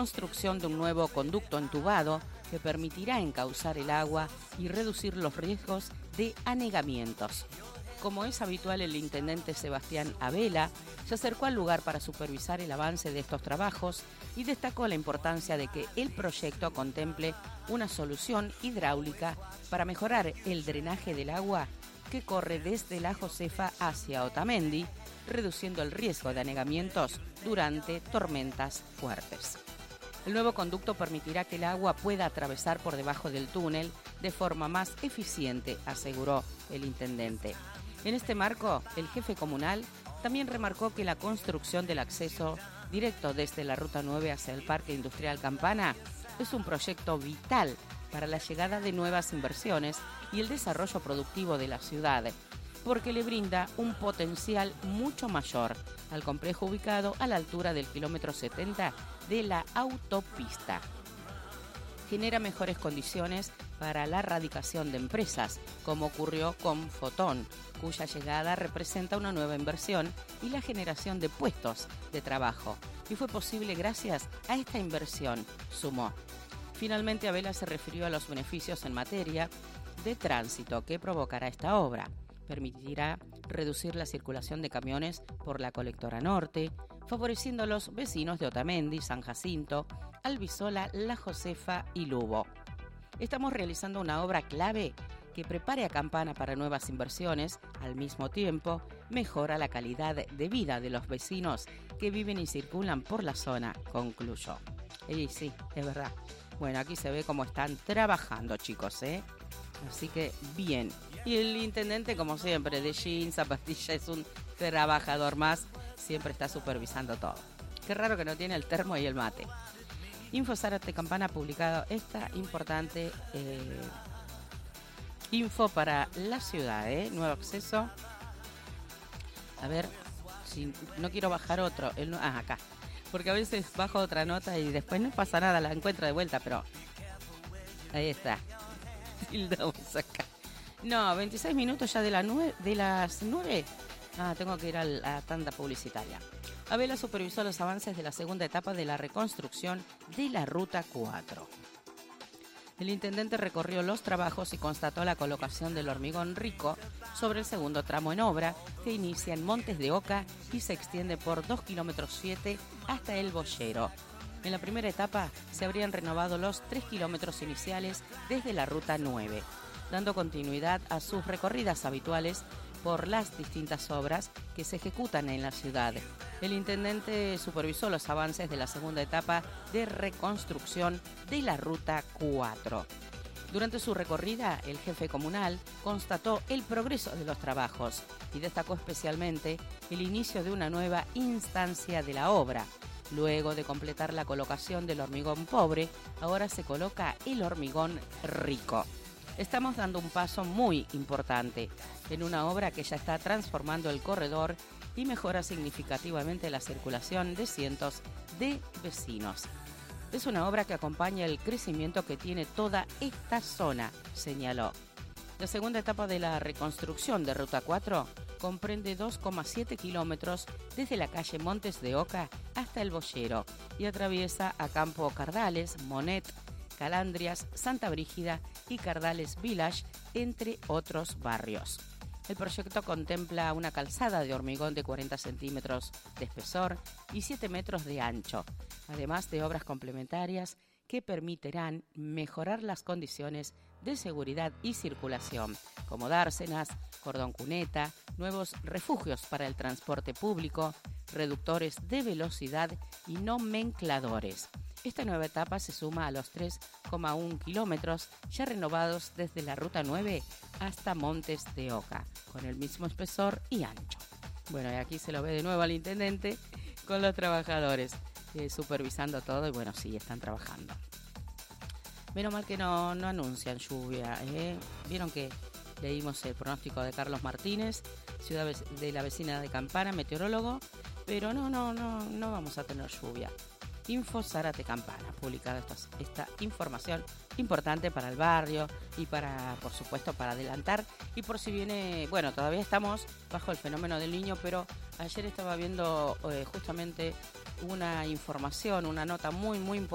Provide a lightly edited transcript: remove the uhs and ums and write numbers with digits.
construcción de un nuevo conducto entubado que permitirá encauzar el agua y reducir los riesgos de anegamientos. Como es habitual, el intendente Sebastián Abela se acercó al lugar para supervisar el avance de estos trabajos y destacó la importancia de que el proyecto contemple una solución hidráulica para mejorar el drenaje del agua que corre desde La Josefa hacia Otamendi, reduciendo el riesgo de anegamientos durante tormentas fuertes. El nuevo conducto permitirá que el agua pueda atravesar por debajo del túnel de forma más eficiente, aseguró el intendente. En este marco, el jefe comunal también remarcó que la construcción del acceso directo desde la Ruta 9 hacia el Parque Industrial Campana es un proyecto vital para la llegada de nuevas inversiones y el desarrollo productivo de la ciudad, porque le brinda un potencial mucho mayor al complejo ubicado a la altura del kilómetro 70 de la autopista. Genera mejores condiciones para la radicación de empresas, como ocurrió con Fotón, cuya llegada representa una nueva inversión y la generación de puestos de trabajo. Y fue posible gracias a esta inversión, sumó. Finalmente, Abela se refirió a los beneficios en materia de tránsito que provocará esta obra. Permitirá reducir la circulación de camiones por la colectora norte, favoreciendo a los vecinos de Otamendi, San Jacinto, Albisola, La Josefa y Lubo. Estamos realizando una obra clave que prepare a Campana para nuevas inversiones, al mismo tiempo mejora la calidad de vida de los vecinos que viven y circulan por la zona, concluyó. Y sí, es verdad. Bueno, aquí se ve cómo están trabajando, chicos, ¿eh? Así que bien. Y el intendente, como siempre, de jeans, zapatilla, es un trabajador más, siempre está supervisando todo. Qué raro que no tiene el termo y el mate. Info Zárate Campana ha publicado esta importante info para la ciudad, nuevo acceso. A ver, si no quiero bajar otro. Acá. Porque a veces bajo otra nota y después no pasa nada, la encuentro de vuelta, pero ahí está. Tildamos acá. No, 26 minutos ya de las 9. Tengo que ir a la tanda publicitaria. Abela supervisó los avances de la segunda etapa de la reconstrucción de la Ruta 4. El intendente recorrió los trabajos y constató la colocación del hormigón rico sobre el segundo tramo en obra, que inicia en Montes de Oca y se extiende por 2 kilómetros 7 hasta El Boyero. En la primera etapa se habrían renovado los 3 kilómetros iniciales desde la Ruta 9, dando continuidad a sus recorridas habituales por las distintas obras que se ejecutan en la ciudad. El intendente supervisó los avances de la segunda etapa de reconstrucción de la Ruta 4. Durante su recorrida, el jefe comunal constató el progreso de los trabajos y destacó especialmente el inicio de una nueva instancia de la obra. Luego de completar la colocación del hormigón pobre, ahora se coloca el hormigón rico. Estamos dando un paso muy importante en una obra que ya está transformando el corredor y mejora significativamente la circulación de cientos de vecinos. Es una obra que acompaña el crecimiento que tiene toda esta zona, señaló. La segunda etapa de la reconstrucción de Ruta 4 comprende 2,7 kilómetros desde la calle Montes de Oca hasta El Boyero y atraviesa a Campo Cardales, Monet, Calandrias, Santa Brígida y Cardales Village, entre otros barrios. El proyecto contempla una calzada de hormigón de 40 centímetros de espesor y 7 metros de ancho, además de obras complementarias que permitirán mejorar las condiciones de seguridad y circulación, como dársenas, cordón cuneta, nuevos refugios para el transporte público, reductores de velocidad y nomencladores. Esta nueva etapa se suma a los 3,1 kilómetros ya renovados desde la Ruta 9 hasta Montes de Oca, con el mismo espesor y ancho. Bueno, y aquí se lo ve de nuevo al intendente con los trabajadores supervisando todo y bueno, sí, están trabajando. Menos mal que no anuncian lluvia. Vieron que leímos el pronóstico de Carlos Martínez, ciudad de la vecina de Campana, meteorólogo, pero no vamos a tener lluvia. Info Zárate Campana, publicada esta información importante para el barrio y para, por supuesto, para adelantar. Y por si viene, bueno, todavía estamos bajo el fenómeno del Niño, pero ayer estaba viendo justamente una información, una nota muy, muy importante